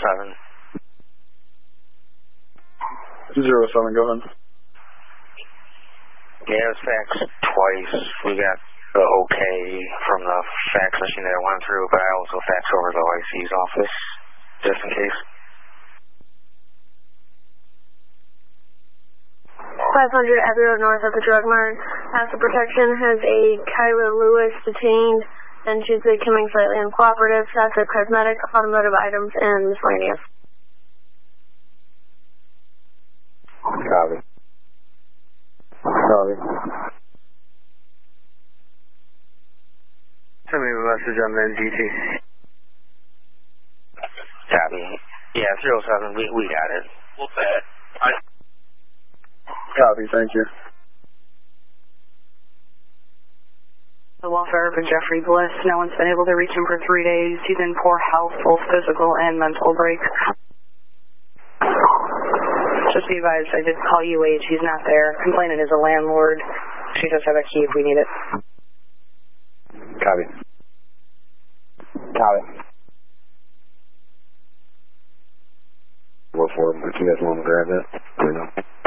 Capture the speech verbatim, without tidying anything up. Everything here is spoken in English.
seven. Zero seven, go ahead. Yeah, it was faxed twice. We got the okay from the fax machine that it went through, but I also faxed over to the O I C's office, just in case. five hundred Abbey Road North at the Drug Mart. Asset Protection has a Kyla Lewis detained, and she's becoming slightly uncooperative. Asset Cosmetic, automotive items, and miscellaneous. Copy. Copy. Send me a message on the N G T. Copy. Yeah, three oh seven, we, we got it. We'll say it. I Copy, thank you. The welfare of Jeffrey Bliss. No one's been able to reach him for three days. He's in poor health, both physical and mental break. Just be advised, I did call U H. He's not there. Complainant is a landlord. She does have a key if we need it. Copy. Copy. Go for him. If you guys want to grab that, let me know.